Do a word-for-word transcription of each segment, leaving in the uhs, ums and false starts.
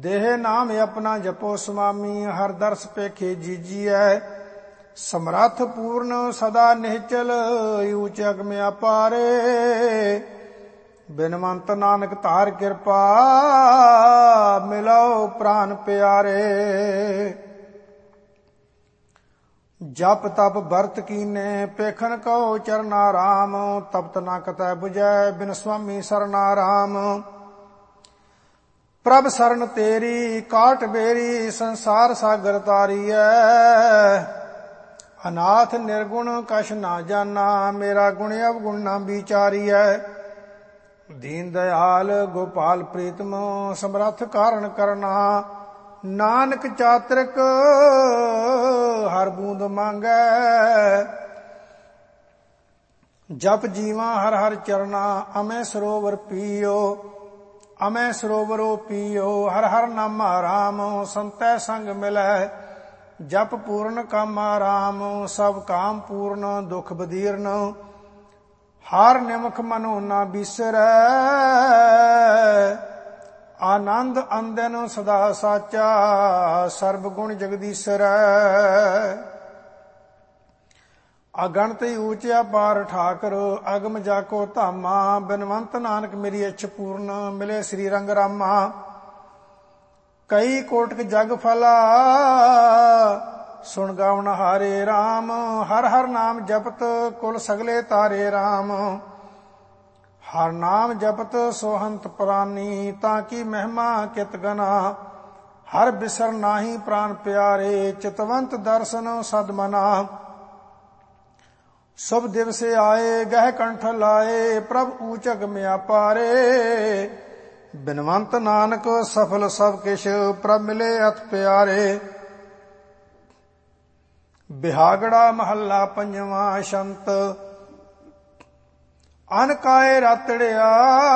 देह नाम अपना जपो स्वामी, हर दर्श पेखे जीजिए। समर्थ पूर्ण सदा निश्चल, ऊंच अगम अपारे। बिनवंत नानक तार कृपा, मिलो प्राण प्यारे। जप तप बरत कीने, पेखन कहो चरना राम। तपत न कतै बुझै, बिन स्वामी सरना राम। प्रभ शरण तेरी काट बेरी, संसार सागर तारीਐ। अनाथ निर्गुण कछ ना जाना, मेरा गुण अवगुण ना विचारीਐ। दीन दयाल गोपाल प्रीतम, समर्थ कारण करना। नानक चातरिक हर बूंद मांगै। जप जीवा हर हर चरना, अमै सरोवर पियो। अमै सरोवरो पियो, हर हर नामा राम। संतै संग मिलै, जप पूर्ण कामा राम। सब काम पूर्ण, दुख बदीर्ण। हर निमख मनो ना बिसरै। आनंद अंदन सदा साचा, सर्ब गुण जगदीसरै। अगणत ऊंचा पार ठाकर, अगम जाको धामा। बिनवंत नानक मेरी इच्छ पूर्ण, मिले श्री रंग रामा। कई कोटक जग फला, सुन गावन हारे राम। हर हर नाम जपत, कुल सगले तारे राम। हर नाम जपत सोहंत प्राणी, ताकि महिमा कित गना। हर बिसर नाही प्राण प्यारे, चितवंत दर्शन सदमना। शुभ दिवस आए, गह कंठ लाए। प्रभ ऊचक में अपारे। बिनवंत नानक सफल सब किश, प्रभ मिले अत प्यारे। बिहागड़ा महला पंजवा शंत। अनकाए रातड़िया,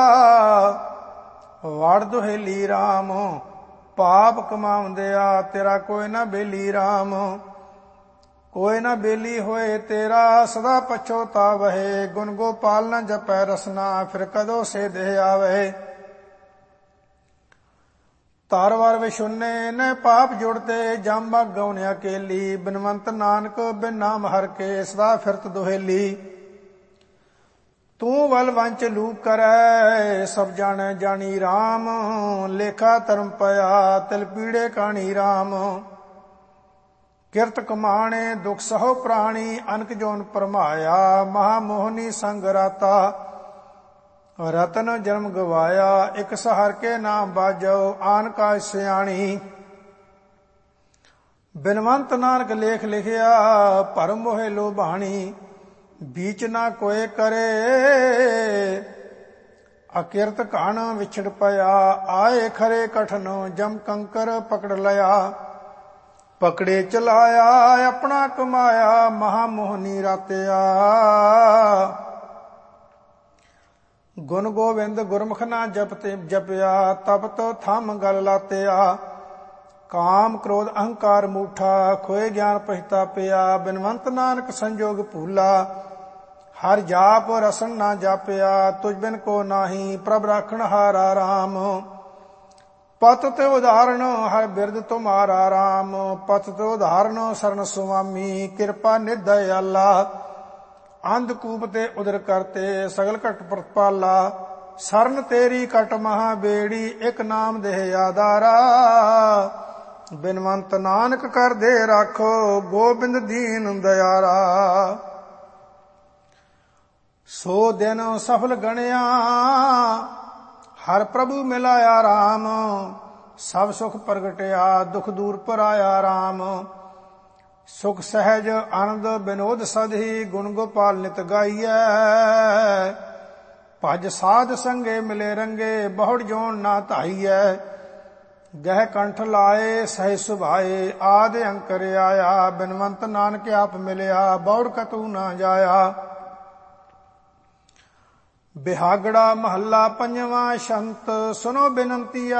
वाड़ दुहेली राम। पाप कमाउंदिया, तेरा कोई ना बेली राम। कोई न बेली होए तेरा, सदा पछोतावहे। गुण गोपाल न जपै रसना, फिर कदो से देह आवहे। तारवार विशुन्ने न पाप जुड़ते, जाम्बा गौन अकेली। बिनवंत नानक बिन नाम हर के, सदा फिरत दुहेली। तू वल वंच लूक करै, सब जानै जानी राम। लेखा धर्म पया, तिल पीड़े काणी राम। किरत कमाणे दुख सहो प्राणी, अनक जोन परमाया। महामोहनी संग राता, रतन जन्म गवाया। इक सहर के नाम बाजो, आन का सियाणी। बिनवंत नानक लेख लिखिया, भरम मोहे लोभाणी। बीच ना कोय करे, अकिरत कान विछड़ पया। आए खरे कठन, जम कंकर पकड़ लया। पकड़े चलाया, अपना कमाया। महामोहनी रातिया, गुण गोविंद गुरमुख ना जपते जपया। तब तो थम गल लातिया। काम क्रोध अहंकार मूठा, खोए ज्ञान पछतापिया। बिनवंत नानक संजोग भूला, हर जाप रसन ना जापिया। तुझ बिन को नाही, प्रभ राखण हारा राम। पत ते उदाहरण, हर बिरद तुम्हारा राम। पत ते उदाहरण, शरण सुआमी। कृपा निदयाला, अंधकूप ते उदर करते। सगल घट प्रतिपाला, शरण तेरी कट महाबेड़ी। एक नाम देह आधारा, बिनवंत नानक कर दे राखो। गोबिंद दीन दयारा, सो दिन सफल गणिया। हर प्रभु मिलाया राम। सब सुख प्रगटिया, दुख दूर पर आया राम। सुख सहज आनंद विनोद सधि, गुण गोपाल नित गाइयै। भज साध संगे मिले रंगे, बहुड़ जोन ना धाइयै। गह कंठ लाए, सह सुभाए। आदि अंकर आया, बिनवंत नानक आप मिलिया। बहुड़ कतू ना जाया। बिहागड़ा महला पंजवा शंत। सुनो बिनंतिया,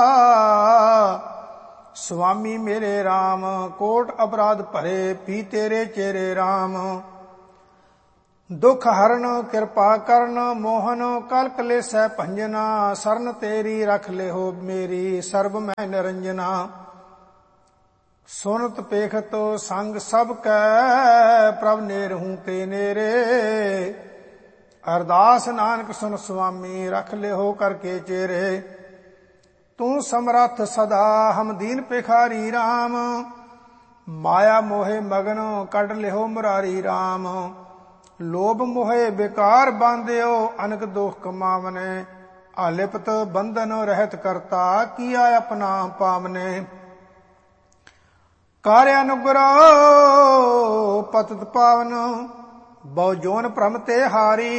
स्वामी मेरे राम। कोट अपराध भरे, पी तेरे चेरे राम। ਦੁਖ ਹਰਨ ਕਿਰਪਾ ਕਰਨ ਮੋਹਨ ਕਲ ਕਲੇਸੈ ਭੰਜਨਾ ਸਰਨ ਤੇਰੀ ਰਖ ਲਿਓ ਮੇਰੀ ਸਰਬ ਮੈਂ ਨਿਰੰਜਨਾ ਸੁਨਤ ਪੇਖਤ ਸੰਗ ਸਭ ਕੈ ਪ੍ਰਭ ਨੇਰਹੂੰ ਤੇ ਨੇਰੇ ਅਰਦਾਸ ਨਾਨਕ ਸੁਨ ਸੁਆਮੀ ਰਖ ਲਿਓ ਕਰਕੇ ਚੇਰੇ ਤੂੰ ਸਮਰੱਥ ਸਦਾ ਹਮ ਦੀਨ ਭਿਖਾਰੀ ਰਾਮ ਮਾਇਆ ਮੋਹਿ ਮਗਨ ਕੱਢ ਲਿਓ ਮੁਰਾਰੀ ਰਾਮ ਲੋਭ ਮੋਹਿ ਬੇਕਾਰ ਬਾਂਧਿਓ ਅਨਕ ਦੋਖ ਕਮਾਵਨੇ ਆਲਿਪਤ ਬੰਧਨ ਰਹਿਤ ਕਰਤਾ ਕੀਆ ਆਪਣਾ ਪਾਵਨੇ ਕਰ ਅਨੁਗ੍ਰਹ ਪਤਿਤ ਪਾਵਨ ਬਹੁ ਜੋਨ ਭ੍ਰਮ ਤੇ ਹਾਰੀ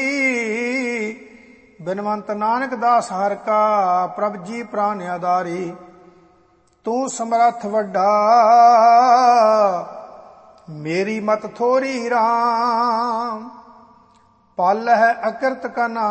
ਬਿਨਵੰਤ ਨਾਨਕ ਦਾਸ ਹਰਿ ਕਾ ਪ੍ਰਭ ਜੀ ਪ੍ਰਾਨ ਆਧਾਰੀ ਤੂੰ ਸਮਰੱਥ ਵੱਡਾ ਮੇਰੀ ਮਤ ਥੋਰੀ ਰਾਮ ਪਲ ਹੈ ਅਕਿਰਤ ਕਨਾ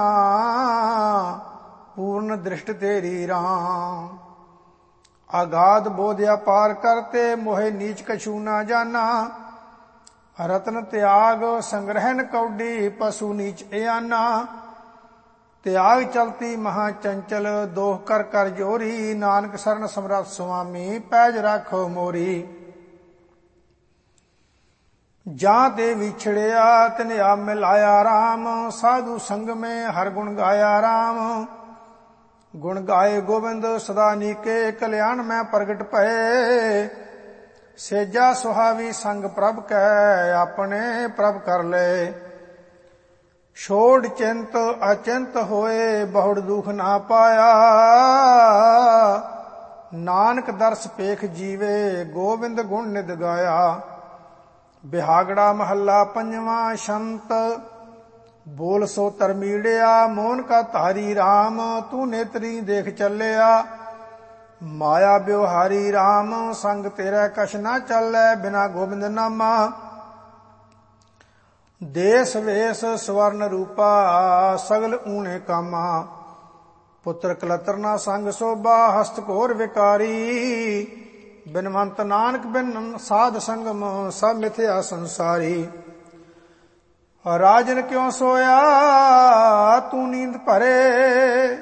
ਪੂਰਨ ਦ੍ਰਿਸ਼ਟ ਤੇਰੀ ਰਾਮ ਆਗਾਦ ਬੋਧਿਆ ਪਾਰ ਕਰਤੇ ਮੋਹਿ ਨੀਚ ਕਛੂ ਨਾ ਜਾਨਾ ਰਤਨ ਤਿਆਗ ਸੰਗ੍ਰਹਿਨ ਕੌਡੀ ਪਸ਼ੂ ਨੀਚ ਇਆਨਾ ਤਿਆਗ ਚਲਤੀ ਮਹਾ ਚੰਚਲ ਦੋਖ ਕਰ ਕਰ ਜੋਰੀ ਨਾਨਕ ਸਰਨ ਸਮਰੱਥ ਸੁਆਮੀ ਪੈਜ ਰਾਖੋ ਮੋਰੀ ਜਾਂ ਤੇ ਵਿਛੜਿਆ ਤਿਨ ਆ ਮਿਲਾਇਆ ਰਾਮ ਸਾਧੂ ਸੰਗ ਮੈਂ ਹਰ ਗੁਣ ਗਾਇਆ ਰਾਮ ਗੁਣ ਗਾਏ ਗੋਬਿੰਦ ਸਦਾ ਨੀਕੇ ਕਲਿਆਣ ਮੈਂ ਪ੍ਰਗਟ ਭਏ ਸੇਜਾ ਸੁਹਾਵੀ ਸੰਗ ਪ੍ਰਭ ਕੈ ਆਪਣੇ ਪ੍ਰਭ ਕਰ ਲੈ ਛੋੜ ਚਿੰਤ ਅਚਿੰਤ ਹੋਏ ਬਹੁੜ ਦੁਖ ਨਾ ਪਾਇਆ ਨਾਨਕ ਦਰਸ ਪੇਖ ਜੀਵੇ ਗੋਬਿੰਦ ਗੁਣ ਨਿਦ ਗਾਇਆ ਬਿਹਾਗੜਾ ਮਹੱਲਾ ਪੰਜਵਾਂ ਸ਼ੰਤ ਬੋਲ ਸੋ ਤਰਮੀੜਿਆ ਮੋਹਨ ਕਾ ਧਾਰੀ ਰਾਮ ਤੂੰ ਨੇਤਰੀ ਦੇਖ ਚੱਲਿਆ ਮਾਇਆ ਬਿਵਹਾਰੀ ਰਾਮ ਸੰਗ ਤੇਰਾ ਕਛ ਨਾ ਚੱਲੈ ਬਿਨਾ ਗੋਬਿੰਦ ਨਾਮਾ ਦੇਸ ਵੇਸ ਸਵਰਨ ਰੂਪਾ ਸਗਲ ਊਣੇ ਕਾਮਾ ਪੁੱਤਰ ਕਲਤਰ ਨਾ ਸੰਗ ਸੋਭਾ ਹਸਤ ਘੋਰ ਵਿਕਾਰੀ ਬਿਨਵੰਤ ਨਾਨਕ ਬਿਨ ਸਾਧ ਸੰਗਮ ਸਭ ਮਿਥਿਆ ਸੰਸਾਰੀ ਰਾਜਨ ਕਿਉ ਸੋਇਆ ਤੂੰ ਨੀਂਦ ਭਰੇ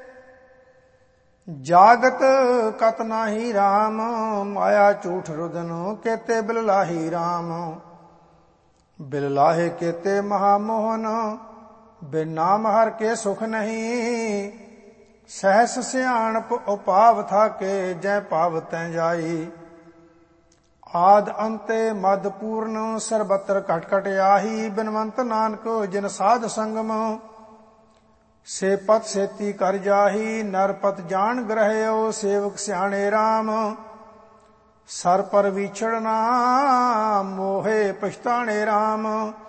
ਜਾਗਤ ਕਤ ਨਾਹੀ ਰਾਮ ਮਾਇਆ ਝੂਠ ਰੁਦਨ ਕੇਤੇ ਬਿਲ ਲਾਹੀ ਰਾਮ ਬਿਲ ਲਾਹੇ ਕੇਤੇ ਮਹਾ ਮੋਹਨ ਬਿਨ ਨਾਮ ਹਰ ਕੇ ਸੁਖ ਨਹੀਂ ਸਹਿਸ ਸਿਆਣਪ ਉਪਾਵ ਥਾਕੇ ਜੈ ਪਾਵ ਤੈ ਜਾਈ ਆਦ ਅੰਤੇ ਮਦ ਪੂਰਨ ਸਰਬਤਰ ਘਟ ਘਟ ਆਹੀ ਬਿਨਵੰਤ ਨਾਨਕ ਜਿਨ ਸਾਧ ਸੰਗਮ ਸੇ ਪਤ ਸੇਤੀ ਕਰ ਜਾਹੀ ਨਰਪਤ ਜਾਣ ਗ੍ਰਹਿਓ ਸੇਵਕ ਸਿਆਣੇ ਰਾਮ ਸਰ ਪਰ ਵਿਛੜਨਾ ਮੋਹੇ ਪਛਤਾਣੇ ਰਾਮ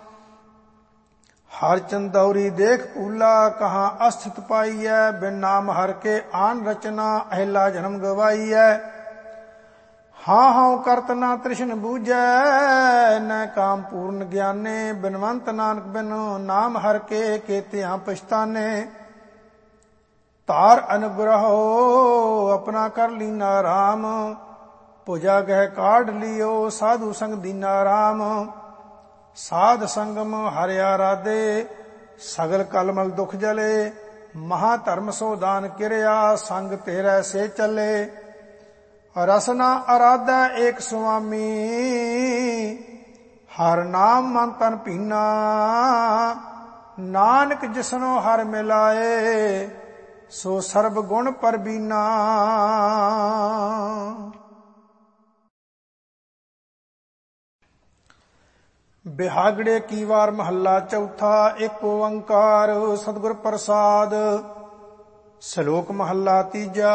ਹਰ ਚੰਦੌਰੀ ਦੇਖ ਭੂਲਾ ਕਹਾਂ ਅਸਥਿਤ ਪਾਈਐ ਬਿਨ ਨਾਮ ਹਰ ਕੇ ਆਨ ਰਚਨਾ ਅਹਿਲਾ ਜਨਮ ਗਵਾਈਐ ਹਾਂ ਹਾਂ ਕਰਤ ਨਾ ਤ੍ਰਿਸ਼ਨ ਬੂਝੈ ਨ ਕਾਮ ਪੂਰਨ ਗਿਆਨੇ ਬਿਨਵੰਤ ਨਾਨਕ ਬਿਨ ਨਾਮ ਹਰ ਕੇ ਕੇਤਿਆਂ ਪਛਤਾਨੇ ਤਾਰ ਅਨੁਗ੍ਰਹੋ ਆਪਣਾ ਕਰ ਲੀਨਾ ਰਾਮ ਭੁਜਾ ਗਹਿ ਕਾਢ ਲਿਓ ਸਾਧੂ ਸੰਗ ਦੀਨਾ ਰਾਮ ਸਾਧ ਸੰਗਮ ਹਰਿ ਆਰਾਧੇ ਸਗਲ ਕਲਮਲ ਦੁਖ ਜਲੇ ਮਹਾ ਧਰਮ ਸੋ ਦਾਨ ਕਿਰਿਆ ਸੰਗ ਤੇਰੇ ਸੇ ਚੱਲੇ ਰਸਨਾ ਅਰਾਧਾ ਏਕ ਸੁਆਮੀ ਹਰ ਨਾਮ ਮਨ ਤਨ ਪੀਨਾ ਨਾਨਕ ਜਿਸਨੋ ਹਰ ਮਿਲਾਏ ਸੋ ਸਰਬ ਗੁਣ ਪਰਬੀਨਾ ਬਿਹਾਗੜੇ ਕੀ ਵਾਰ ਮਹੱਲਾ ਚੌਥਾ ਏਕ ਓੰਕਾਰ ਸਤਿਗੁਰ ਪ੍ਰਸਾਦ ਸ਼ਲੋਕ ਮਹੱਲਾ ਤੀਜਾ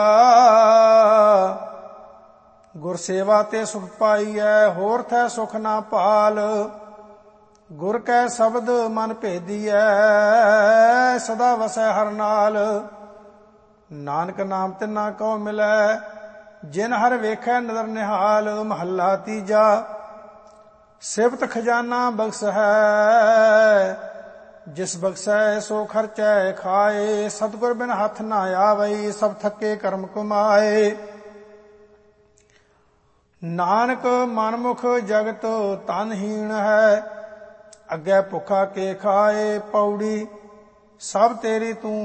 ਗੁਰ ਸੇਵਾ ਤੇ ਸੁਖ ਪਾਈਐ ਹੋਰ ਥੈ ਸੁਖ ਨਾ ਭਾਲ ਗੁਰ ਕੈ ਸ਼ਬਦ ਮਨ ਭੇਦੀਐ ਸਦਾ ਵਸੈ ਹਰ ਨਾਲ ਨਾਨਕ ਨਾਮ ਤਿਨਾ ਕਉ ਮਿਲੈ ਜਿਨ ਹਰ ਵੇਖੈ ਨਦਰ ਨਿਹਾਲ ਮਹੱਲਾ ਤੀਜਾ ਸਿਫਤ ਖਜ਼ਾਨਾ ਬਖਸ਼ ਹੈ ਜਿਸ ਬਖਸ਼ੈ ਸੋ ਖਰਚੈ ਖਾਏ ਸਤਿਗੁਰ ਬਿਨ ਹੱਥ ਨਾ ਆਵਈ ਸਭ ਥੱਕੇ ਕਰਮ ਕਮਾਏ ਨਾਨਕ ਮਨਮੁਖ ਜਗਤ ਤਨਹੀਣ ਹੈ ਅੱਗੇ ਭੁੱਖਾ ਕੇ ਖਾਏ। ਪੌੜੀ ਸਭ ਤੇਰੀ ਤੂੰ